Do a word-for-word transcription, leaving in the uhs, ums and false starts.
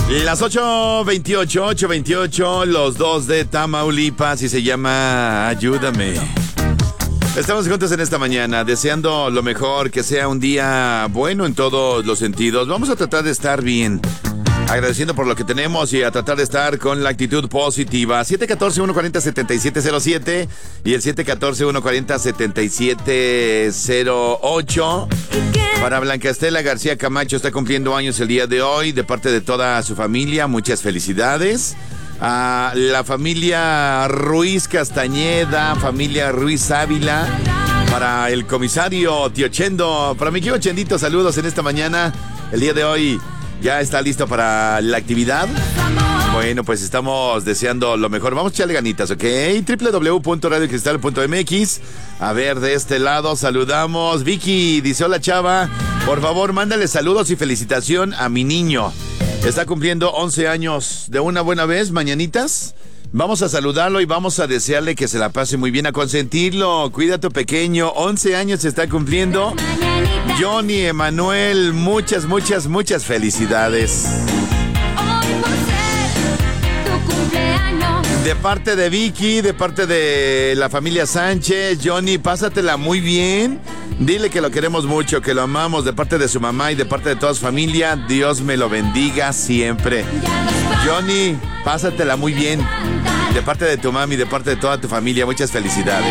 Las ocho veintiocho, ocho veintiocho, los dos de Tamaulipas y se llama Ayúdame. Estamos juntos en esta mañana, deseando lo mejor, que sea un día bueno en todos los sentidos. Vamos a tratar de estar bien, agradeciendo por lo que tenemos y a tratar de estar con la actitud positiva. siete uno cuatro, uno cuatro cero, siete siete cero siete y el siete uno cuatro, uno cuatro cero, siete siete cero ocho. Para Blanca Estela García Camacho, está cumpliendo años el día de hoy, de parte de toda su familia, muchas felicidades. A la familia Ruiz Castañeda, familia Ruiz Ávila, para el comisario Tío Chendo, para mi tío Chendito, saludos en esta mañana. El día de hoy ya está listo para la actividad. Bueno, pues estamos deseando lo mejor. Vamos a echarle ganitas, ¿ok? doble u doble u doble u punto radio cristal punto m x. A ver, de este lado saludamos. Vicky dice: hola, chava. Por favor, mándale saludos y felicitación a mi niño. Está cumpliendo once años. De una buena vez, mañanitas. Vamos a saludarlo y vamos a desearle que se la pase muy bien, a consentirlo. Cuida a tu pequeño. once años se está cumpliendo. Johnny Emanuel, muchas, muchas, muchas felicidades. De parte de Vicky, de parte de la familia Sánchez, Johnny, pásatela muy bien. Dile que lo queremos mucho, que lo amamos, de parte de su mamá y de parte de toda su familia. Dios me lo bendiga siempre. Johnny, pásatela muy bien. De parte de tu mami, de parte de toda tu familia, muchas felicidades.